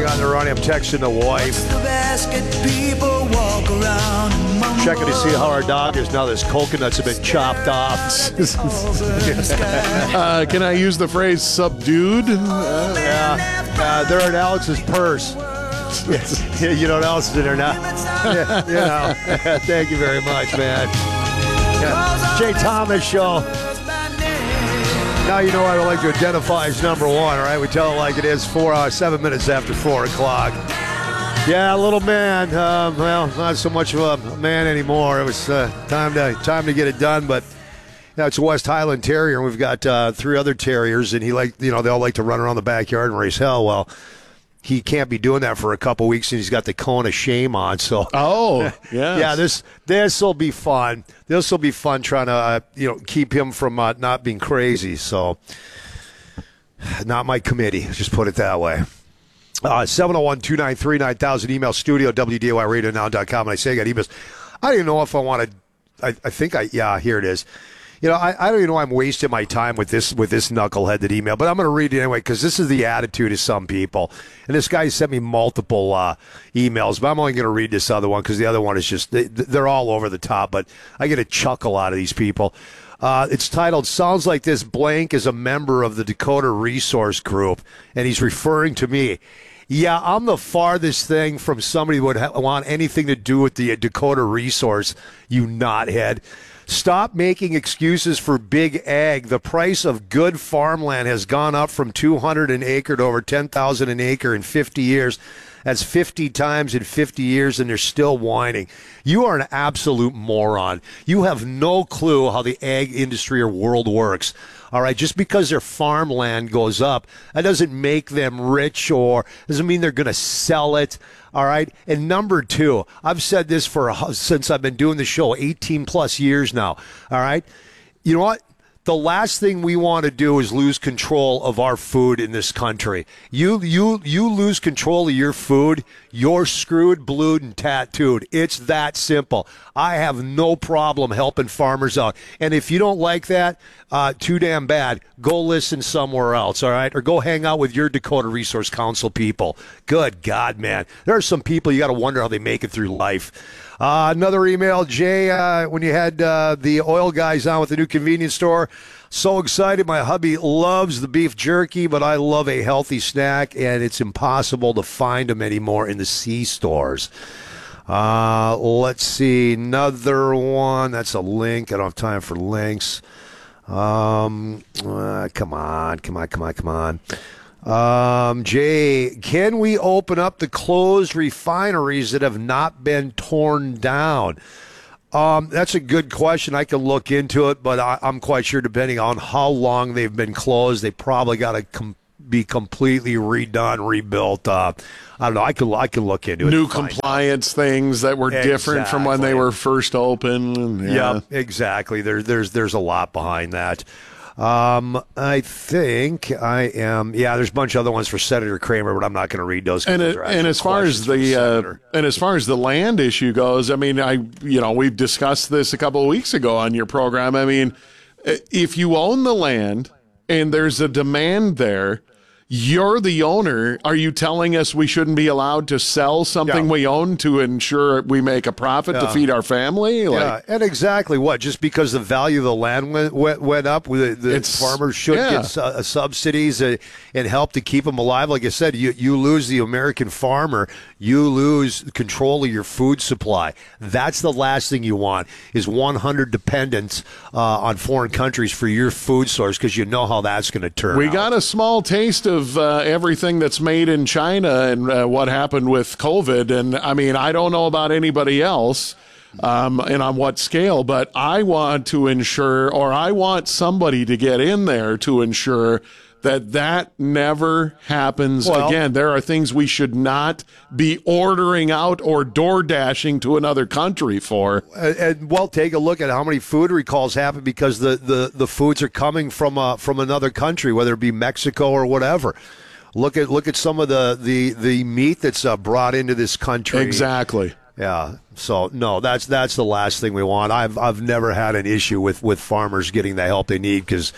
on the run. I'm texting the wife. Checking to see how our dog is now this coconuts have been chopped off. Can I use the phrase subdued? They're in Alex's purse. You know what else is in there now? Thank you very much, man. Jay Thomas Show. Now you know I would like to identify as number one, all right? We tell it like it is, 7 minutes after 4 o'clock. Yeah, little man. Well, not so much of a man anymore. It was time to get it done, but it's a West Highland Terrier, and we've got 3 other terriers, and they all like to run around the backyard and raise hell. Well, he can't be doing that for a couple weeks, and he's got the cone of shame on. So, yeah, this will be fun. This will be fun trying to keep him from not being crazy. So, not my committee. Just put it that way. 701-293-9000, email studio WDAYRadioNow.com. And I say I got emails. I don't even know if I want to. Here it is. I don't even know I'm wasting my time with this knucklehead that emailed, but I'm going to read it anyway because this is the attitude of some people. And this guy sent me multiple emails, but I'm only going to read this other one because the other one is just, they're all over the top, but I get a chuckle out of these people. It's titled, Sounds Like This Blank is a Member of the Dakota Resource Group, and he's referring to me. Yeah, I'm the farthest thing from somebody who would want anything to do with the Dakota Resource, you knothead. Stop making excuses for big ag. The price of good farmland has gone up from $200 an acre to over $10,000 an acre in 50 years. That's 50 times in 50 years, and they're still whining. You are an absolute moron. You have no clue how the ag industry or world works. All right, just because their farmland goes up, that doesn't make them rich or doesn't mean they're going to sell it. All right, and number 2, I've said this since I've been doing the show 18 plus years now. All right, you know what? The last thing we want to do is lose control of our food in this country. You lose control of your food, you're screwed, blued, and tattooed. It's that simple. I have no problem helping farmers out. And if you don't like that, too damn bad, go listen somewhere else, all right? Or go hang out with your Dakota Resource Council people. Good God, man. There are some people you got to wonder how they make it through life. Another email, Jay, when you had the oil guys on with the new convenience store. So excited. My hubby loves the beef jerky, but I love a healthy snack, and it's impossible to find them anymore in the C-stores. Let's see. Another one. That's a link. I don't have time for links. Come on. Jay, can we open up the closed refineries that have not been torn down? That's a good question. I can look into it, but I'm quite sure depending on how long they've been closed, they probably got to be completely redone, rebuilt. I don't know. I can look into it. New compliance things that were different from when they were first open. Yeah, exactly. There's a lot behind that. I think I am. Yeah, there's a bunch of other ones for Senator Kramer, but I'm not going to read those. And as far as the land issue goes, I mean, we've discussed this a couple of weeks ago on your program. I mean, if you own the land and there's a demand there, you're the owner. Are you telling us we shouldn't be allowed to sell something we own to ensure we make a profit to feed our family? And exactly what? Just because the value of the land went up, the farmers should get subsidies and help to keep them alive. Like I said, you lose the American farmer, you lose control of your food supply. That's the last thing you want is 100 dependents on foreign countries for your food source because you know how that's going to turn out. We got a small taste of everything that's made in China and what happened with COVID. And I mean, I don't know about anybody else and on what scale, but I want to ensure, or I want somebody to get in there to ensure that never happens again. There are things we should not be ordering out or door dashing to another country for. And take a look at how many food recalls happen because the foods are coming from another country, whether it be Mexico or whatever. Look at some of the meat that's brought into this country. Exactly. Yeah. So no, that's the last thing we want. I've never had an issue with farmers getting the help they need because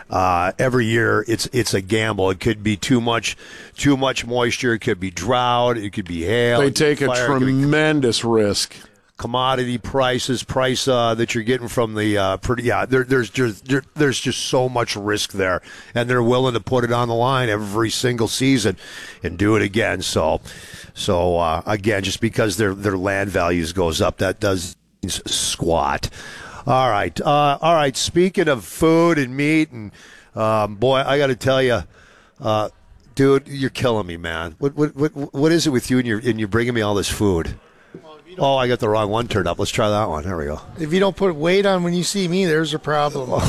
every year it's a gamble. It could be too much moisture. It could be drought. It could be hail. They take a tremendous risk. Commodity price that you're getting from the there's just so much risk there, and they're willing to put it on the line every single season and do it again. So again, just because their land values goes up, that does squat. All right. Speaking of food and meat, and boy, I got to tell you, dude, you're killing me, man. What is it with you and you're bringing me all this food? Oh, I got the wrong one turned up. Let's try that one. There we go. If you don't put weight on when you see me, there's a problem. Oh,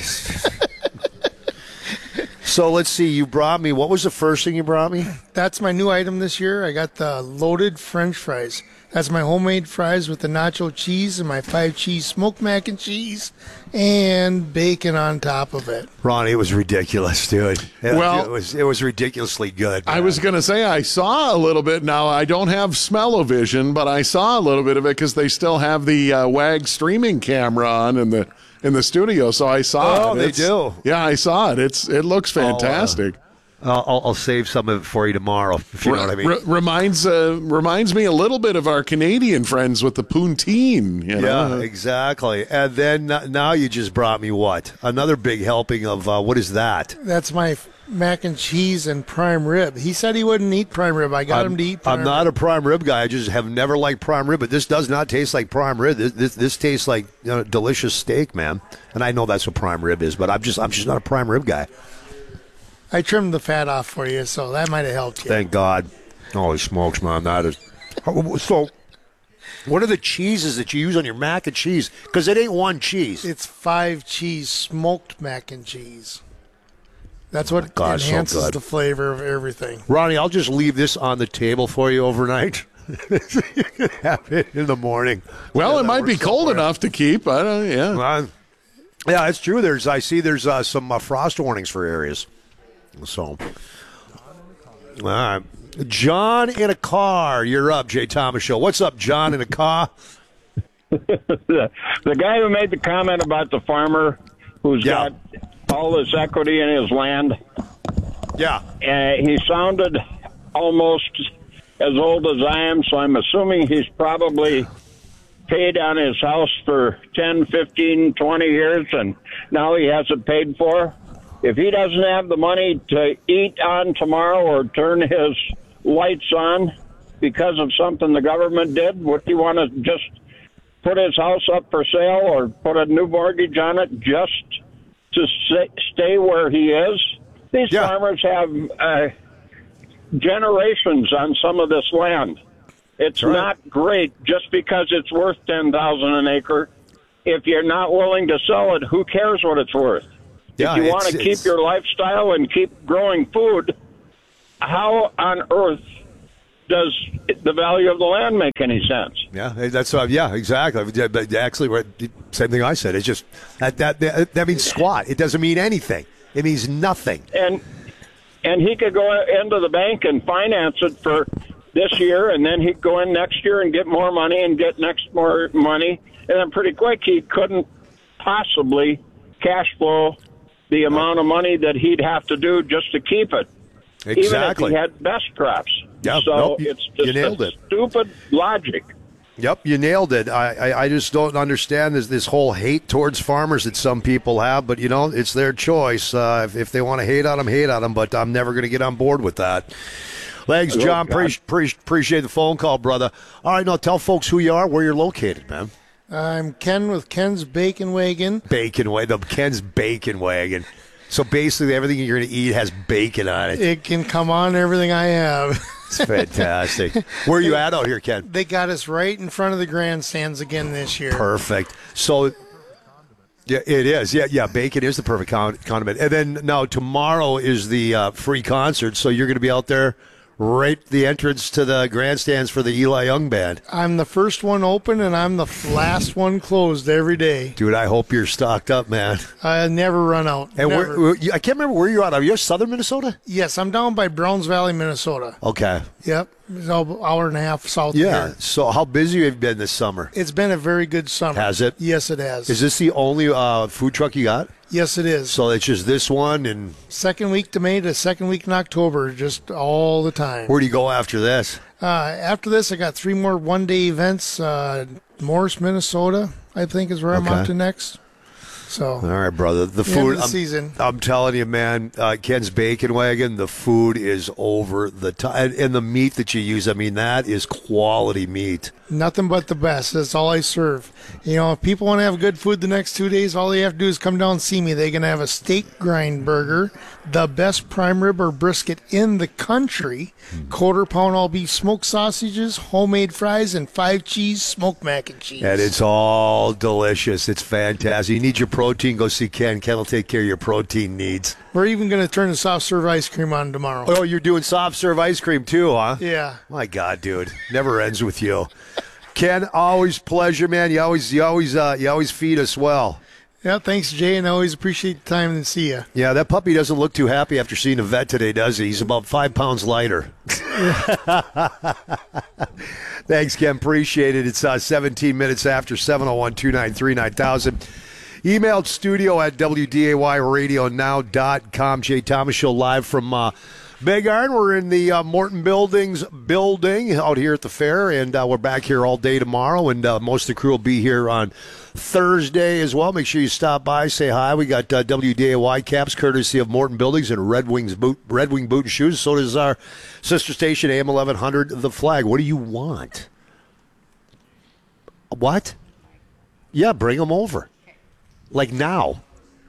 so let's see. You brought me. What was the first thing you brought me? That's my new item this year. I got the loaded French fries. That's my homemade fries with the nacho cheese and my 5-cheese smoked mac and cheese and bacon on top of it. Ronnie, it was ridiculous, dude. It was ridiculously good, man. I was going to say I saw a little bit. Now, I don't have smell-o-vision, but I saw a little bit of it because they still have the WAG streaming camera on in the studio, so I saw it. Oh, they do? Yeah, I saw it. It looks fantastic. I'll save some of it for you tomorrow, if you know what I mean. Reminds me a little bit of our Canadian friends with the poutine. You know? Yeah, exactly. And then now you just brought me what? Another big helping of, what is that? That's my mac and cheese and prime rib. He said he wouldn't eat prime rib. I got him to eat prime rib. I'm not a prime rib guy. I just have never liked prime rib, but this does not taste like prime rib. This tastes like delicious steak, man. And I know that's what prime rib is, but I'm just not a prime rib guy. I trimmed the fat off for you, so that might have helped you. Thank God. Holy smokes, man. That is. So, what are the cheeses that you use on your mac and cheese? Because it ain't one cheese. It's 5-cheese smoked mac and cheese. That's what enhances the flavor of everything. Ronnie, I'll just leave this on the table for you overnight. You can have it in the morning. Well, it might be cold enough to keep. Yeah, it's true. I see there's some frost warnings for areas. So, all right. John in a car. You're up, Jay Thomas Show. What's up, John in a car? The guy who made the comment about the farmer who's got all this equity in his land. Yeah. He sounded almost as old as I am, so I'm assuming he's probably paid on his house for 10, 15, 20 years, and now he has it paid for. If he doesn't have the money to eat on tomorrow or turn his lights on because of something the government did, would he want to just put his house up for sale or put a new mortgage on it just to stay where he is? These farmers have generations on some of this land. It's not great just because it's worth $10,000 an acre. If you're not willing to sell it, who cares what it's worth? Yeah, if you want to keep your lifestyle and keep growing food, how on earth does the value of the land make any sense? Yeah, that's exactly. But actually, same thing I said. It's just that means squat. It doesn't mean anything. It means nothing. And he could go into the bank and finance it for this year, and then he'd go in next year and get more money and get more money, and then pretty quick he couldn't possibly cash flow the amount of money that he'd have to do just to keep it, even if he had best crops. Yeah, so it's just stupid logic. Yep, you nailed it. I just don't understand this whole hate towards farmers that some people have, but, it's their choice. If they want to hate on them, but I'm never going to get on board with that. Thanks, John. Appreciate the phone call, brother. All right, now tell folks who you are, where you're located, man. I'm Ken with Ken's Bacon Wagon. Ken's Bacon Wagon. So basically everything you're going to eat has bacon on it. It can come on everything I have. It's fantastic. Where are you at out here, Ken? They got us right in front of the grandstands again this year. Perfect. So, yeah, it is. Yeah, bacon is the perfect condiment. And then now tomorrow is the free concert, so you're going to be out there right the entrance to the grandstands for the Eli Young Band. I'm the first one open, and I'm the last one closed every day. Dude, I hope you're stocked up, man. I never run out. And I can't remember where you're at. Are you southern Minnesota? Yes, I'm down by Browns Valley, Minnesota. Okay. Yep. It's an hour and a half south of here. Yeah. So how busy have you been this summer? It's been a very good summer. Has it? Yes, it has. Is this the only food truck you got? Yes, it is. So it's just this one, and Second week to May to second week in October, just all the time. where do you go after this? After this, I got 3 more one-day events. Morris, Minnesota, I think, is where I'm Okay. on to next. So, All right, brother. The end of food. the season. I'm telling you, man. Ken's Bacon Wagon. The food is over the top, and the meat that you use. I mean, that is quality meat. Nothing but the best. That's all I serve. You know, if people want to have good food the next 2 days, all they have to do is come down and see me. They're going to have a steak grind burger, the best prime rib or brisket in the country, quarter-pound all-beef smoked sausages, homemade fries, and 5-cheese smoked mac and cheese. And it's all delicious. It's fantastic. You need your protein, go see Ken. Ken will take care of your protein needs. We're even going to turn the soft serve ice cream on tomorrow. Oh, you're doing soft serve ice cream too, huh? Yeah. My God, dude. Never ends with you. Ken, always pleasure, man. You always feed us well. Yeah, thanks, Jay, and I always appreciate the time to see you. Yeah, that puppy doesn't look too happy after seeing a vet today, does he? He's about 5 pounds lighter. Thanks, Ken. Appreciate it. It's 17 minutes after 701-293-9000. Emailed studio at WDAYradionow.com. Jay Thomas Show live from Big Iron. We're in the Morton Buildings building out here at the fair, and we're back here all day tomorrow, and most of the crew will be here on Thursday as well. Make sure you stop by, say hi. We got WDAY caps courtesy of Morton Buildings and Red Wing Boot and Shoes. So does our sister station, AM 1100, The Flag. What do you want? What? Yeah, bring them over. Like now.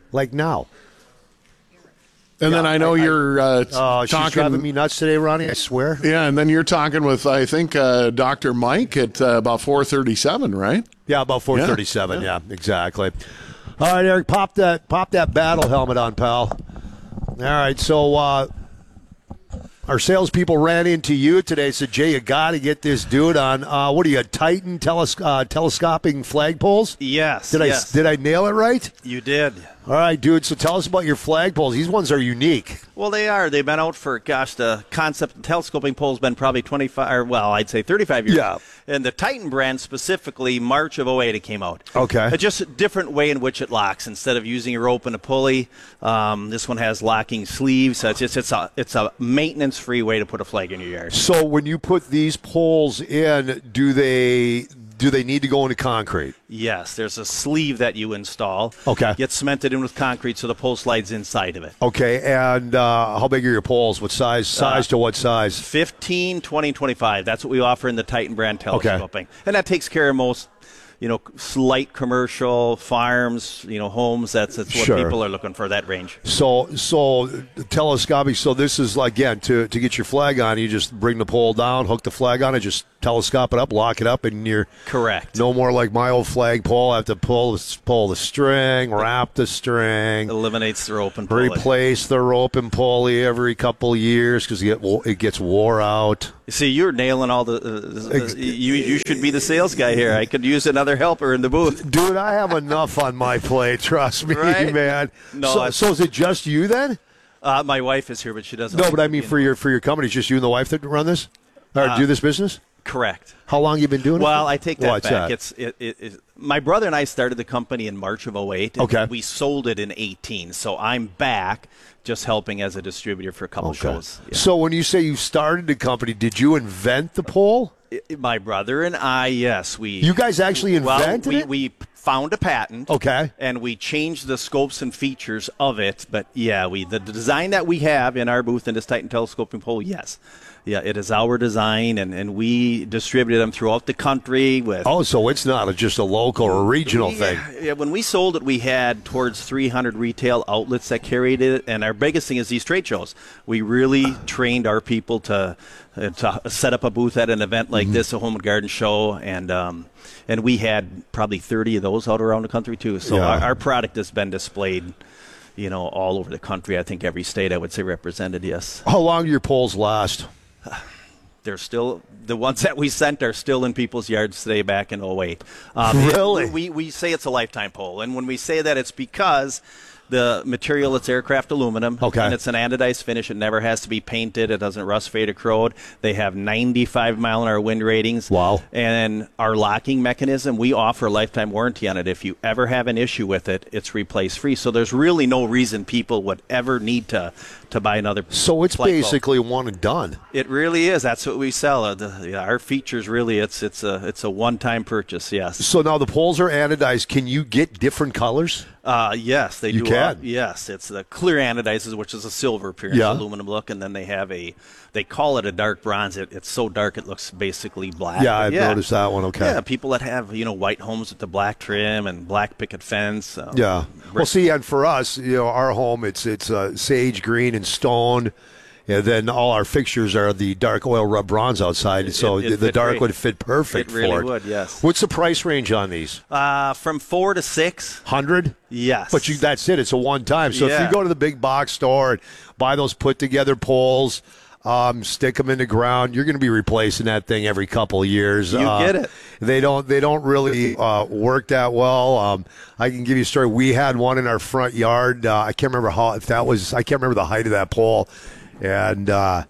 And then I know you're She's talking. driving me nuts today, Ronnie, I swear. Yeah, and then you're talking with, I think, Dr. Mike at about 4:37, right? Yeah, about 4:37. Yeah, exactly. All right, Eric, pop that battle helmet on, pal. All right, so our salespeople ran into you today. Said, Jay, you got to get this dude on. What are you, Titan telescoping flagpoles? Yes. Did I nail it right? You did. All right, dude. So tell us about your flagpoles. These ones are unique. Well, they are. They've been out for, the concept of telescoping poles been probably 25, or, well, I'd say 35 years. Yeah. And the Titan brand specifically, March of 08 it came out. Okay. It's just a different way in which it locks. Instead of using a rope and a pulley, this one has locking sleeves. So it's a maintenance-free way to put a flag in your yard. So when you put these poles in, do they need to go into concrete? Yes, there's a sleeve that you install. Okay. Gets cemented in with concrete so the pole slides inside of it. Okay, and how big are your poles? What size? Size to what size? 15, 20, 25. That's what we offer in the Titan brand telescoping. And that takes care of most, slight commercial, farms, homes. That's what Sure. people are looking for, that range. So telescopic. So this is, again, to get your flag on, you just bring the pole down, hook the flag on it, just telescope it up, lock it up, and you're Correct. no more like my old flag pole. I have to pull the string, wrap the string, Eliminates the rope and pulley. replace the rope and pulley every couple years because it gets wore out. See, you're nailing all the you should be the sales guy here. I could use another helper in the booth. Dude, I have enough on my plate. Trust me, Right? man. No, so is it just you then? My wife is here, but she doesn't. No, like but I to mean be for your company, it's just you and the wife that run this or do this business. Correct. How long you been doing it? Well, I take that What's back. that? My brother and I started the company in March of 08. And Okay. We sold it in 18. So I'm back just helping as a distributor for a couple shows. Yeah. So when you say you started the company, did you invent the pole? My brother and I, yes. You guys actually invented it? We found a patent. Okay. And we changed the scopes and features of it. But, yeah, the design that we have in our booth in this Titan telescoping pole, yes. Yeah, it is our design, and we distributed them throughout the country. So it's not just a local or regional thing. Yeah, when we sold it, we had towards 300 retail outlets that carried it, and our biggest thing is these trade shows. We really trained our people to set up a booth at an event like this, a home and garden show, and we had probably 30 of those out around the country too. So our product has been displayed, all over the country. I think every state I would say represented. Yes. How long do your poles last? They're still, the ones that we sent are still in people's yards today back in 08. Really? We say it's a lifetime pole. And when we say that, it's because The material, it's aircraft aluminum. Okay. And it's an anodized finish. It never has to be painted. It doesn't rust, fade, or corrode. They have 95-mile-an-hour wind ratings. Wow. And our locking mechanism, we offer a lifetime warranty on it. If you ever have an issue with it, it's replace free. So there's really no reason people would ever need to buy another. So it's basically one and done. It really is. That's what we sell. Our features really, it's a one-time purchase. Yes. So now the poles are anodized. Can you get different colors? Yes, they You do. can? Yes, it's the clear anodizes, which is a silver appearance, Yeah. aluminum look, and then they have they call it a dark bronze. It's so dark it looks basically black. Yeah, But I've noticed that one. Okay. Yeah, people that have white homes with the black trim and black picket fence. Yeah. Well, see, and for us, our home, it's sage green and stone. And then all our fixtures are the dark oil rub bronze outside, so it the fit dark great. would fit perfect It really for it. would, yes. What's the price range on these? From 4 to 6. 100? Yes. But that's it. It's a one-time. So if Yeah. you go to the big box store and buy those put-together poles, stick them in the ground, you're going to be replacing that thing every couple of years. You get it. They don't really work that well. I can give you a story. We had one in our front yard. I can't remember I can't remember the height of that pole. And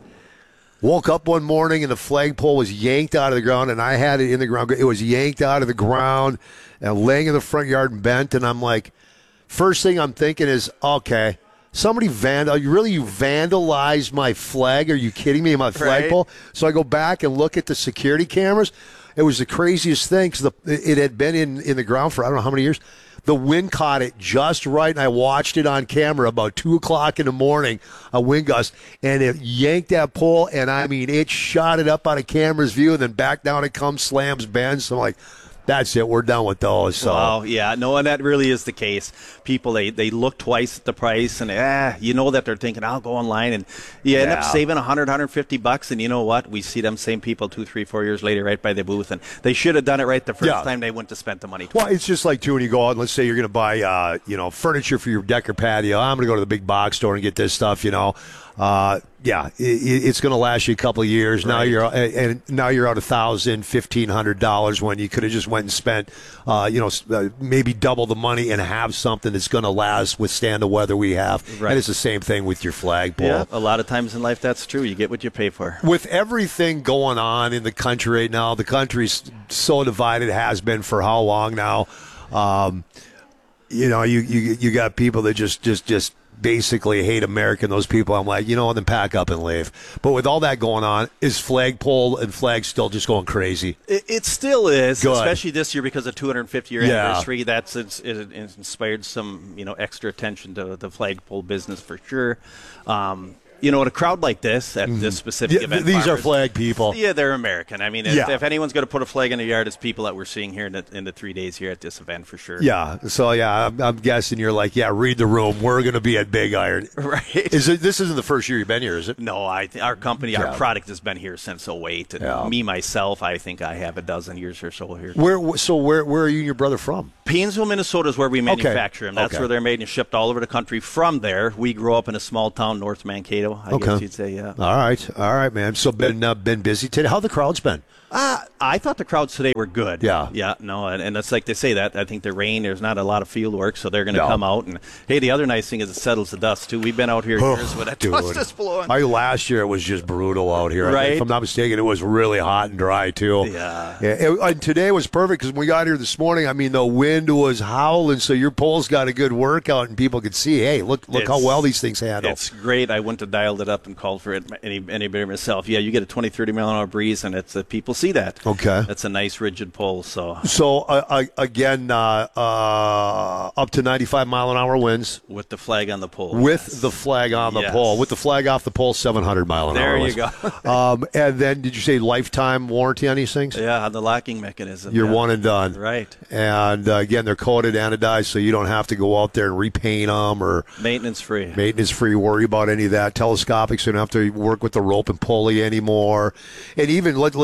woke up one morning and the flagpole was yanked out of the ground, and I had it in the ground. It was yanked out of the ground and laying in the front yard and bent. And I'm like, first thing I'm thinking is, okay, somebody you vandalized my flag? Are you kidding me? My flagpole? So I go back and look at the security cameras. It was the craziest thing because it had been in the ground for I don't know how many years. The wind caught it just right, and I watched it on camera about 2 o'clock in the morning, a wind gust, and it yanked that pole, and I mean, it shot it up out of camera's view, and then back down it comes, slams, bends. So I'm like, that's it. We're done with those. So. Wow, yeah. No, and that really is the case. People, they look twice at the price, and that they're thinking, I'll go online, and you end up saving $100, $150, and you know what? We see them same people 2, 3, 4 years later right by the booth, and they should have done it right the first time. They wouldn't have spent the money. Well, it's just like, too, when you go out, and let's say you're going to buy, furniture for your deck or patio. I'm going to go to the big box store and get this stuff, it's going to last you a couple of years. Right. Now you're out $1,000, $1,500 when you could have just went and spent, maybe double the money and have something that's going to last, withstand the weather we have. Right. And it's the same thing with your flagpole. Yeah, a lot of times in life that's true. You get what you pay for. With everything going on in the country right now, the country's so divided, has been for how long now? You got people that just basically hate America, and those people, I'm like, then pack up and leave. But with all that going on, is flagpole and flag still just going crazy? It still is, Good. Especially this year because of 250-year anniversary. It inspired some extra attention to the flagpole business for sure. At a crowd like this, at this specific event, these are farmers, flag people. Yeah, they're American. I mean, if anyone's going to put a flag in the yard, it's people that we're seeing here in the 3 days here at this event for sure. Yeah. So I'm guessing you're like, read the room. We're going to be at Big Iron, right? This isn't the first year you've been here, is it? No, our company, our product has been here since 2008. And me myself, I think I have a dozen years or so here. Where are you and your brother from? Painesville, Minnesota is where we manufacture them. That's where they're made and shipped all over the country. From there, we grew up in a small town, North Mankato, I guess you'd say, yeah. All right, man. So been busy today. How the crowd's been? I thought the crowds today were good. Yeah. No, and it's like they say that. I think the rain, there's not a lot of field work, so they're going to come out. And, hey, the other nice thing is it settles the dust, too. We've been out here years with that dust just blowing. Last year it was just brutal out here. Right. If I'm not mistaken, it was really hot and dry, too. Yeah. And today was perfect because when we got here this morning, I mean, the wind was howling, so your poles got a good workout, and people could see, hey, look how well these things handle. It's great. I wouldn't have dialed it up and called for it any better myself. Yeah, you get a 20, 30-mile-an-hour breeze, and people see that. Okay. That's a nice rigid pole. So again, up to 95-mile-an-hour winds. With the flag on the pole. With the flag on the pole. With the flag off the pole, 700-mile-an-hour winds. There you go. And then, did you say lifetime warranty on these things? Yeah, on the locking mechanism. You're one and done. Right. And, again, they're coated, anodized, so you don't have to go out there and repaint them or... Maintenance-free. Maintenance-free, worry about any of that. Telescopic, so you don't have to work with the rope and pulley anymore. And even, let's say you get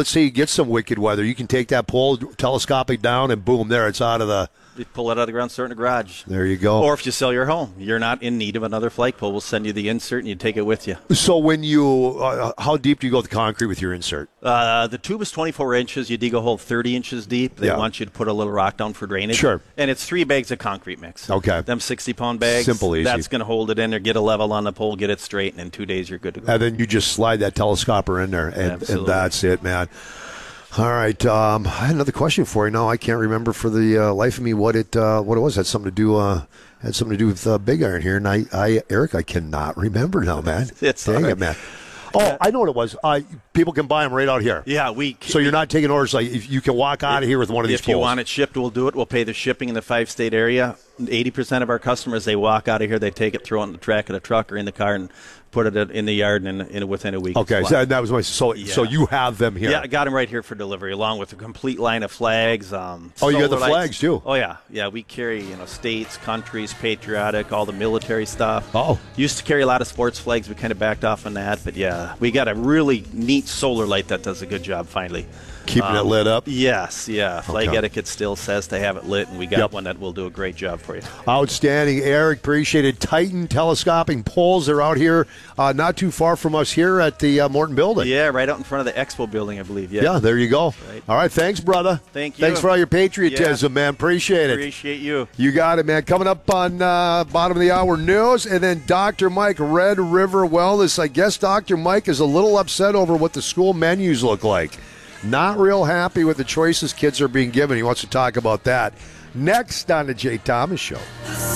get some wicked weather, you can take that pole, telescopic down, and boom, there it's out of the. You pull it out of the ground, start in the garage. There you go. Or if you sell your home, you're not in need of another flagpole. We'll send you the insert and you take it with you. So when you, how deep do you go with the concrete with your insert? The tube is 24 inches. You dig a hole 30 inches deep. They want you to put a little rock down for drainage. Sure. And it's 3 bags of concrete mix. Okay. Them 60-pound bags. Simple, easy. That's going to hold it in there, get a level on the pole, get it straight, and in 2 days you're good to go. And then you just slide that telescoper in there, and that's it, man. All right, I had another question for you. No, I can't remember for the life of me what it was. Had something to do with Big Iron here, and Eric, I cannot remember now, man. Dang it, man. Oh, I know what it was. People can buy them right out here. Yeah, So you're not taking orders. Like if you can walk out of here with one of these poles. If you want it shipped, we'll do it. We'll pay the shipping in the 5-state area. 80% of our customers, they walk out of here, they take it, throw it in the track of the truck or in the car, and put it in the yard, and within a week. Okay, so that was my. So you have them here. Yeah, I got them right here for delivery, along with a complete line of flags. You got the flags too. Oh yeah. We carry states, countries, patriotic, all the military stuff. Oh, used to carry a lot of sports flags. We kind of backed off on that, but yeah, we got a really neat solar light that does a good job finally. Keeping it lit up? Yes, yeah. Flag etiquette still says to have it lit, and we got one that will do a great job for you. Outstanding, Eric. Appreciate it. Titan telescoping poles. They're out here not too far from us here at the Morton building. Yeah, right out in front of the Expo building, I believe. Yeah, there you go. Right. All right, thanks, brother. Thank you. Thanks for all your patriotism, man. Appreciate it. Appreciate you. You got it, man. Coming up on bottom of the hour news, and then Dr. Mike, Red River Wellness. I guess Dr. Mike is a little upset over what the school menus look like. Not real happy with the choices kids are being given. He wants to talk about that next on the Jay Thomas Show.